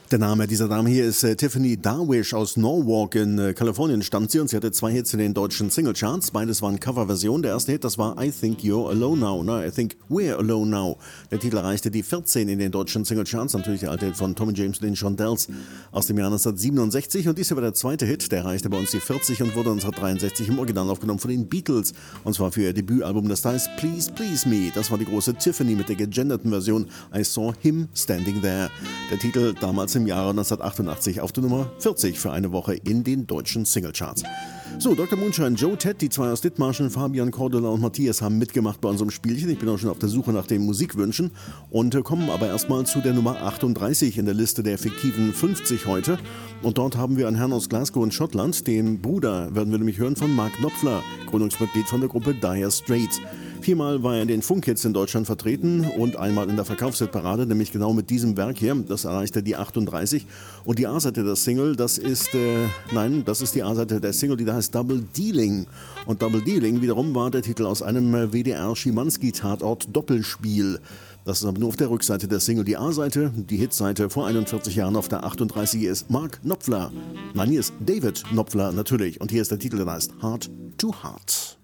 Der Name dieser Dame hier ist Tiffany Darwish. Aus Norwalk in Kalifornien stammt sie und sie hatte 2 Hits in den deutschen Singlecharts. Beides waren Coverversionen. Der erste Hit, das war I Think You're Alone Now. No, I Think We're Alone Now. Der Titel erreichte die 14 in den deutschen Singlecharts. Natürlich der alte Hit von Tommy James und den Shondells aus dem Jahr 1967. Und dies hier war der zweite Hit. Der erreichte bei uns die 40 und wurde 1963 im Original aufgenommen von den Beatles. Und zwar für ihr Debütalbum, das heißt Please Please Me. Das war die große Tiffany mit der gegenderten Version I Saw Him Standing There. Der Titel damals im Jahre 1988 auf der Nummer 40 für eine Woche in den deutschen Singlecharts. So, Dr. Moonshine, Joe Ted, die 2 aus Dithmarschen, Fabian, Cordula und Matthias haben mitgemacht bei unserem Spielchen. Ich bin auch schon auf der Suche nach den Musikwünschen und kommen aber erstmal zu der Nummer 38 in der Liste der fiktiven 50 heute. Und dort haben wir einen Herrn aus Glasgow in Schottland, den Bruder, werden wir nämlich hören, von Mark Knopfler, Gründungsmitglied von der Gruppe Dire Straits. 4-mal war er in den Funkhits in Deutschland vertreten und einmal in der Verkaufshitparade, nämlich genau mit diesem Werk hier. Das erreichte die 38. Und die A-Seite der Single, das ist die A-Seite der Single, die da heißt Double Dealing. Und Double Dealing wiederum war der Titel aus einem WDR-Schimanski-Tatort Doppelspiel. Das ist aber nur auf der Rückseite der Single. Die A-Seite, die Hitseite vor 41 Jahren auf der 38 ist Mark Knopfler. Nein, hier ist David Knopfler natürlich. Und hier ist der Titel, der heißt Heart to Heart.